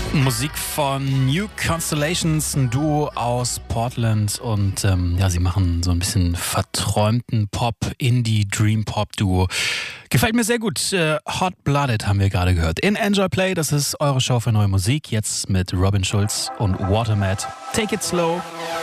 Musik von New Constellations, ein Duo aus Portland und sie machen so ein bisschen verträumten Pop, Indie, Dream Pop Duo. Gefällt mir sehr gut. Hot Blooded haben wir gerade gehört. In Enjoy Play, das ist eure Show für neue Musik. Jetzt mit Robin Schulz und Watermat. Take it slow.